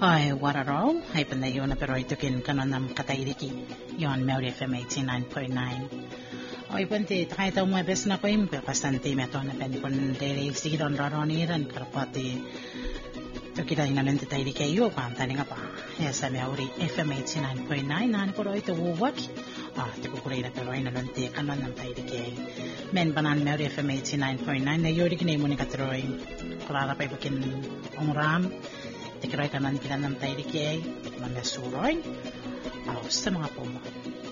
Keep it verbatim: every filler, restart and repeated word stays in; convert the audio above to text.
Ai wararo, hai panda yona pero itukin kanonam katairiki, yon Melody F M eighty-nine point nine. Oi pante tai tau mo bes na ko im pe bastante me to na pen kon dere sigidon raroni ran karpati to kita ina lente tairiki yo pan tani ngapa. Ya sa Melody F M eighty-nine point nine nan ko oi to wak. Ah, te ko kure ina pero ina lente kanonam tairiki. Men banan Melody F M eighty-nine point nine na yori kini mo ni katroi. Klara pa ibukin ongram. Tikiray ka man kita ng tayo di kaya, tikman na suroy, aos sa mga pumo.